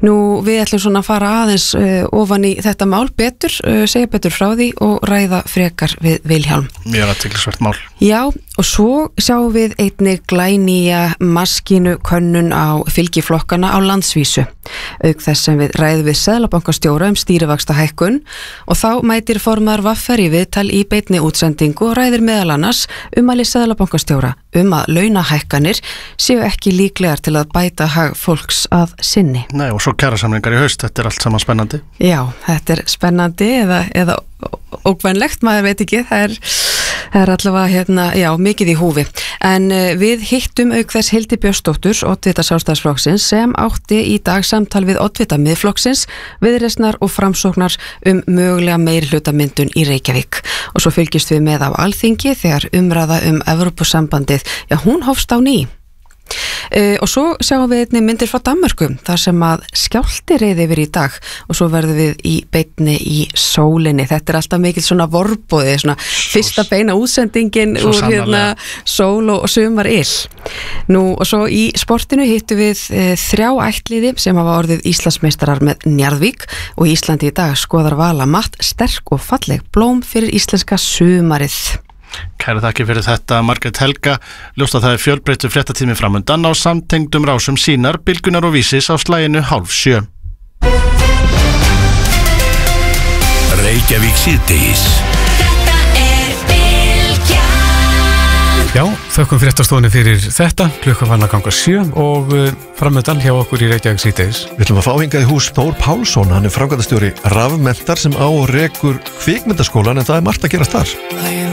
Nú, við ætlum svona að fara aðeins ofan í þetta mál betur, segja betur frá því og ræða frekar við Vilhjálm. Mjög athyglisvert mál. Já, og svo sjáum við einnig glænýja maskínu könnun á fylgiflokkana á landsvísu. Auk þess sem við ræðum við Seðlabankastjóra stýrivaxtahækkun og þá mætir formaður VR í viðtal í beinni útsendingu og ræðir meðal annars ummæli Seðlabankastjóra að launahækkanir séu ekki líklegar til að bæta hag fólks að sinni. Nei, og svo kjarasamningar í haust, þetta allt saman spennandi. Já, þetta spennandi eða ókvænlegt, maður veit ekki, það er allavega já, mikið í húfi. En við hittum auk þess Hildi Björnsdóttur, oddvita Sjálfstæðisflokksins, sem átti í dag samtal við oddvita Miðflokksins, Viðreisnar og Framsóknar mögulega meirihlutamyndun í Reykjavík. Og svo fylgist við með á Alþingi þegar umræða Evrópusambandið, já, hún hófst á ný. Og svo sjáum við einnig myndir frá Danmörku þar sem að skjálfti reið yfir í dag og svo verðum við í beinni í sólinni. Þetta er alltaf mikil svona vorboði, svona fyrsta beina útsendingin úr sól og sumar ill. Nú og svo í sportinu hittum við 3 ættliði sem hafa orðið Íslandsmeistarar með Njarðvík og Íslandi í dag skoðar vala matt sterk og falleg blóm fyrir íslenska sumarið. Kæra þakki fyrir þetta, Margrét Helga. Ljóst að það fjölbreyttur fréttatími framundan á samtengdum rásum sínar, Bylgjunar og Vísis á slaginu 6:30. Reykjavík síðdegis. Já, þökkum fréttastofunni fyrir þetta. Klukkan fann að ganga 7 og framöndan hjá okkur í Reykjavík síðdegis. Við ætlum að fá hingað í hús Þór Pálsson, hann er framkvæmdastjóri rafmenntar sem á og rekur kvikmyndaskólan en það er margt að gerast þar.